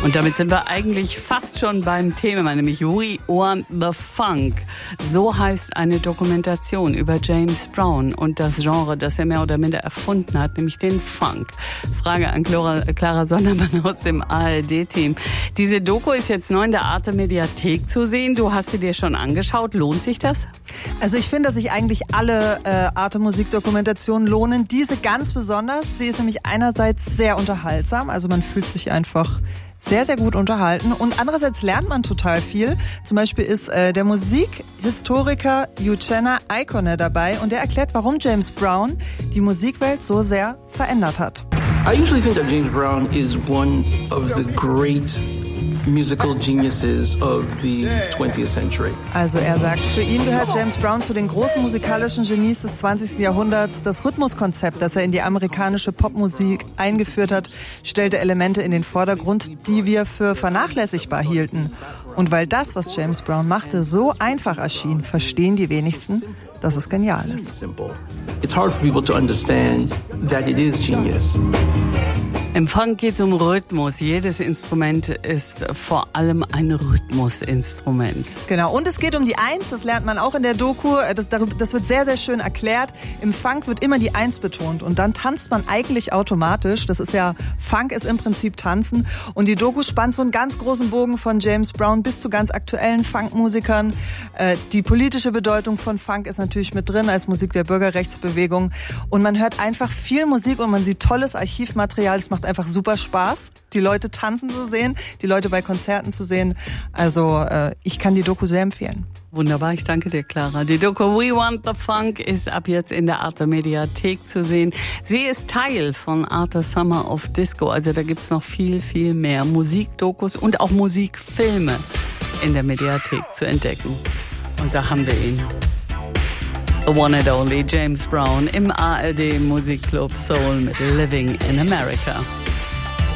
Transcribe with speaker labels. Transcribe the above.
Speaker 1: Und damit sind wir eigentlich fast schon beim Thema, nämlich We Want the Funk. So heißt eine Dokumentation über James Brown und das Genre, das er mehr oder minder erfunden hat, nämlich den Funk. Frage an Clara Sondermann aus dem ARD-Team. Diese Doku ist jetzt neu in der Arte-Mediathek zu sehen. Du hast sie dir schon angeschaut. Lohnt sich das?
Speaker 2: Also ich finde, dass sich eigentlich alle Arte-Musik-Dokumentationen lohnen. Diese ganz besonders. Sie ist nämlich einerseits sehr unterhaltsam. Also man fühlt sich einfach sehr, sehr gut unterhalten. Und andererseits lernt man total viel. Zum Beispiel ist der Musikhistoriker Uchenna Icona dabei und der erklärt, warum James Brown die Musikwelt so sehr verändert hat.
Speaker 3: I usually think that James Brown is one of the great musical geniuses of the 20th century.
Speaker 2: Also er sagt, für ihn gehört James Brown zu den großen musikalischen Genies des 20. Jahrhunderts. Das Rhythmuskonzept, das er in die amerikanische Popmusik eingeführt hat, stellte Elemente in den Vordergrund, die wir für vernachlässigbar hielten. Und weil das, was James Brown machte, so einfach erschien, verstehen die wenigsten, dass es genial ist.
Speaker 3: It's hard for people to understand that it is genius.
Speaker 1: Im Funk geht es um Rhythmus. Jedes Instrument ist vor allem ein Rhythmusinstrument.
Speaker 2: Genau, und es geht um die Eins, das lernt man auch in der Doku. Das wird sehr, sehr schön erklärt. Im Funk wird immer die Eins betont und dann tanzt man eigentlich automatisch. Das ist ja, Funk ist im Prinzip Tanzen. Und die Doku spannt so einen ganz großen Bogen von James Brown bis zu ganz aktuellen Funkmusikern. Die politische Bedeutung von Funk ist natürlich mit drin als Musik der Bürgerrechtsbewegung. Und man hört einfach viel Musik und man sieht tolles Archivmaterial. Es macht einfach super Spaß, die Leute tanzen zu sehen, die Leute bei Konzerten zu sehen. Also ich kann die Doku sehr empfehlen.
Speaker 1: Wunderbar, ich danke dir, Clara. Die Doku We Want the Funk ist ab jetzt in der Arte-Mediathek zu sehen. Sie ist Teil von Arte Summer of Disco. Also da gibt's noch viel, viel mehr Musikdokus und auch Musikfilme in der Mediathek zu entdecken. Und da haben wir ihn. The one and only James Brown im ARD Musikclub Soul mit Living in America.